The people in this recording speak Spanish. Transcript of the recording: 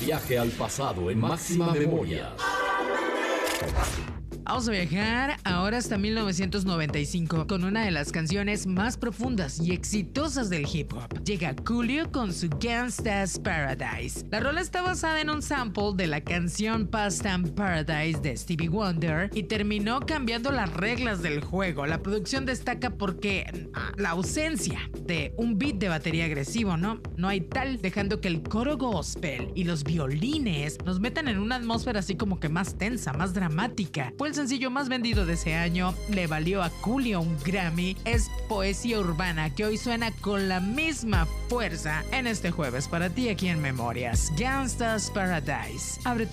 Viaje al pasado en Máxima Memoria. Vamos a viajar ahora hasta 1995 con una de las canciones más profundas y exitosas del hip hop. Llega Coolio con su Gangsta's Paradise. La rola está basada en un sample de la canción Past Time Paradise de Stevie Wonder y terminó cambiando las reglas del juego. La producción destaca porque la ausencia de un beat de batería agresivo, no hay tal, dejando que el coro gospel y los violines nos metan en una atmósfera así como que más tensa, más dramática. Fue el sencillo más vendido de ese año, le valió a Coolio un Grammy. Es poesía urbana que hoy suena con la misma fuerza en este jueves para ti aquí en Memorias. Gangsta's Paradise. Abre